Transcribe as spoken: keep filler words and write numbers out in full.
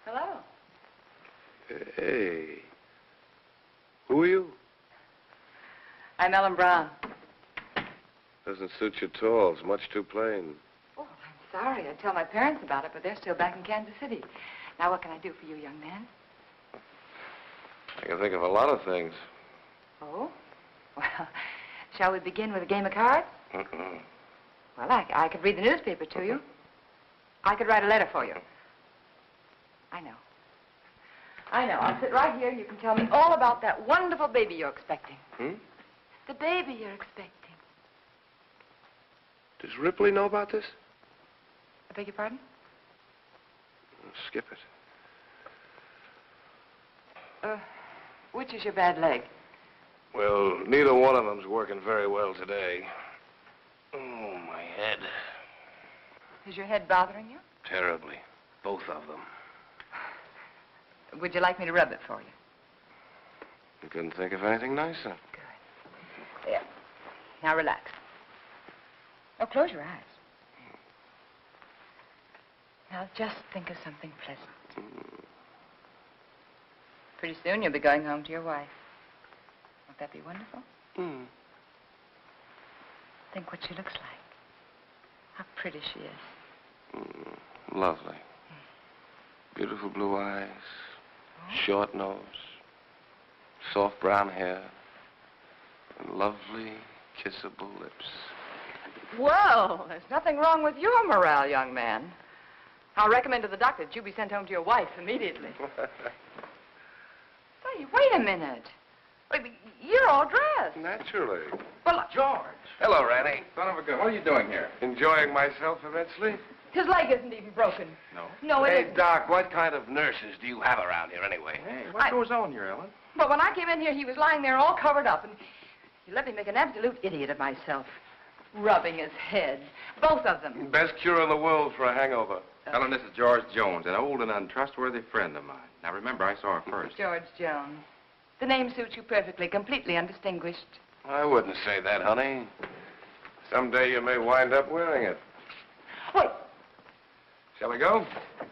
Hello. Hey. Who are you? I'm Ellen Brown. Doesn't suit you at all. It's much too plain. Oh, I'm sorry. I'd tell my parents about it, but they're still back in Kansas City. Now, what can I do for you, young man? I can think of a lot of things. Oh? Well, shall we begin with a game of cards? Uh-uh. Well, I, I could read the newspaper to you. I could write a letter for you. I know. I know. I'll sit right here. You can tell me all about that wonderful baby you're expecting. Hmm? The baby you're expecting. Does Ripley know about this? I beg your pardon? Skip it. Uh, which is your bad leg? Well, neither one of them's working very well today. Oh, my head. Is your head bothering you? Terribly. Both of them. Would you like me to rub it for you? You couldn't think of anything nicer. Good. There. Now relax. Oh, close your eyes. Now just think of something pleasant. Mm. Pretty soon you'll be going home to your wife. Won't that be wonderful? Mm. Think what she looks like. How pretty she is. Mm. Lovely. Beautiful blue eyes. Oh. Short nose. Soft brown hair. And lovely, kissable lips. Well, there's nothing wrong with your morale, young man. I'll recommend to the doctor that you be sent home to your wife immediately. Hey, wait a minute. You're all dressed. Naturally. Well, George. Hello, Ranny. Son of a gun. What are you doing here? Enjoying myself immensely? his leg isn't even broken. No? No, it Hey, isn't. Doc, what kind of nurses do you have around here anyway? Hey, what I- goes on here, Ellen? But when I came in here, he was lying there all covered up, and he let me make an absolute idiot of myself. Rubbing his head. Both of them. Best cure in the world for a hangover. Ellen, this is George Jones, an old and untrustworthy friend of mine. Now, remember, I saw her first. George Jones. The name suits you perfectly, completely undistinguished. I wouldn't say that, honey. Someday you may wind up wearing it. Wait. Shall we go?